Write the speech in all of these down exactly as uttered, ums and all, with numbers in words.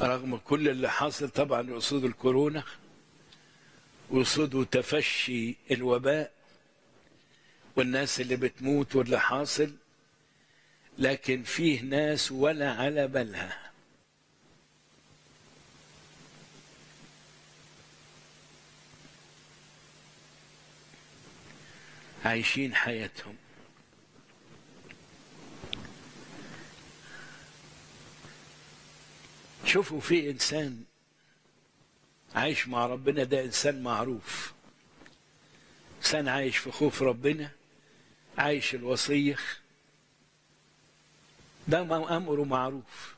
رغم كل اللي حاصل طبعا يقصدوا الكورونا ويقصدوا تفشي الوباء والناس اللي بتموت واللي حاصل، لكن فيه ناس ولا على بالها. عايشين حياتهم. شوفوا في إنسان عايش مع ربنا، ده إنسان معروف، إنسان عايش في خوف ربنا، عايش الوصية، ده أمره معروف.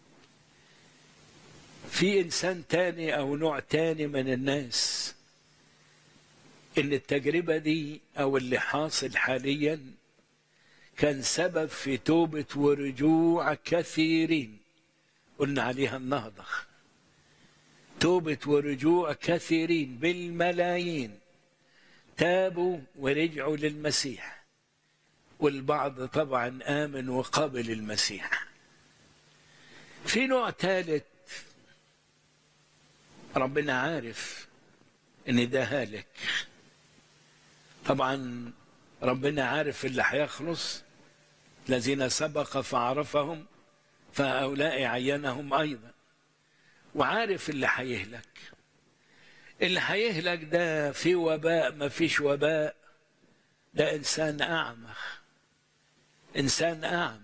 في إنسان تاني أو نوع تاني من الناس إن التجربة دي أو اللي حاصل حاليا كان سبب في توبة ورجوع كثيرين، قلنا عليها النهضة، توبة ورجوع كثيرين بالملايين تابوا ورجعوا للمسيح، والبعض طبعا آمن وقبل المسيح. في نوع ثالث ربنا عارف ان ده هالك، طبعا ربنا عارف اللي هيخلص، الذين سبق فعرفهم فهؤلاء عينهم ايضا، وعارف اللي هيهلك. اللي هيهلك ده في وباء ما فيش وباء، ده انسان اعمى، انسان اعمى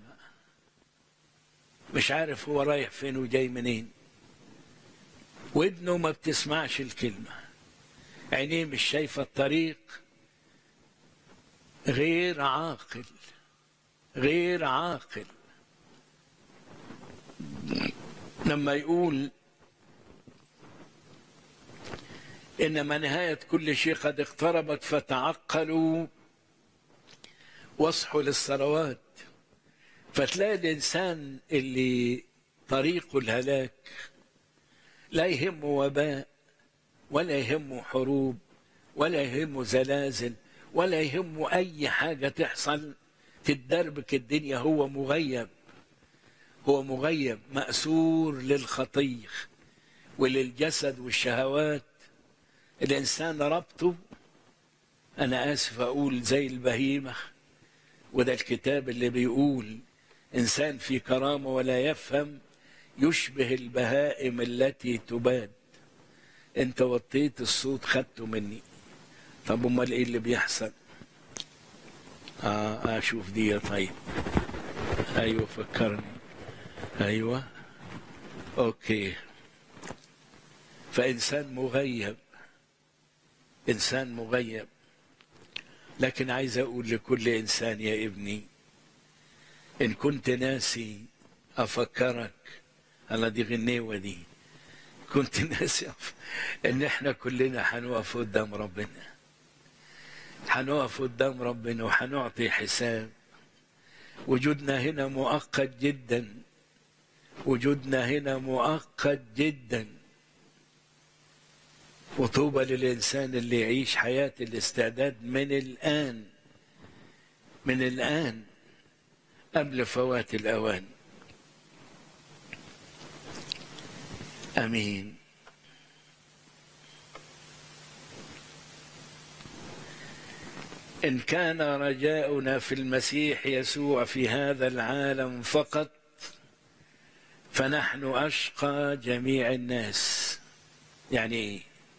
مش عارف هو رايح فين وجاي منين، ودنه ما بتسمعش الكلمه، عينيه مش شايفه الطريق، غير عاقل غير عاقل. لما يقول إنما نهاية كل شيء قد اقتربت فتعقلوا واصحوا للصلوات، فتلاقي الإنسان اللي طريقه الهلاك لا يهمه وباء ولا يهمه حروب ولا يهمه زلازل ولا يهمه أي حاجة تحصل تدربك الدنيا، هو مغيب، هو مغيب مأسور للخطية وللجسد والشهوات. الإنسان ربطه، أنا آسف أقول زي البهيمة، وده الكتاب اللي بيقول إنسان في كرامة ولا يفهم يشبه البهائم التي تباد. أنت وطيت الصوت خدته مني، طب أمال إيه اللي بيحصل؟ آه أشوف دي. طيب أيوة فكرني، أيوة أوكي. فإنسان مغيب، إنسان مغيب. لكن عايز أقول لكل إنسان يا ابني، إن كنت ناسي أفكرك، أنا دي غنيوة دي، كنت ناسي إن إحنا كلنا هنقف قدام ربنا، هنقف قدام ربنا وهنعطي حساب. وجودنا هنا مؤقت جدا، وجودنا هنا مؤقت جدا. وطوبى للإنسان اللي يعيش حياة الاستعداد من الآن، من الآن قبل فوات الأوان. أمين. إن كان رجاؤنا في المسيح يسوع في هذا العالم فقط فنحن أشقى جميع الناس. يعني إيه؟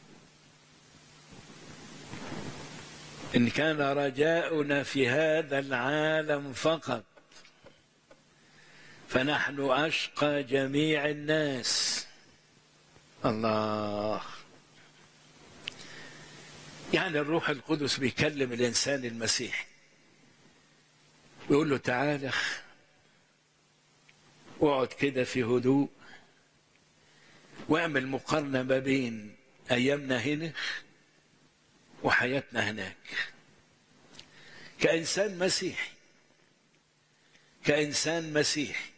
إن كان رجاؤنا في هذا العالم فقط فنحن أشقى جميع الناس. الله، يعني الروح القدس بيكلم الإنسان المسيحي ويقول له تعالى واقعد كده في هدوء واعمل مقارنة ما بين أيامنا هنا وحياتنا هناك. كإنسان مسيحي، كإنسان مسيحي،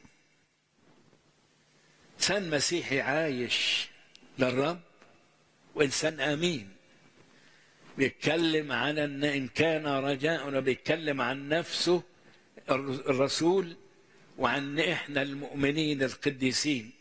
إنسان مسيحي عايش للرب وإنسان أمين، بيتكلم عن أن إن كان رجاؤنا، بيتكلم عن نفسه الرسول وعن إحنا المؤمنين القديسين.